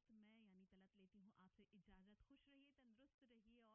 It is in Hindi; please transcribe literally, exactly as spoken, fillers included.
मैं यानी तलत लेती हूँ आपसे इजाज़त। खुश रहिए, तंदुरुस्त रहिए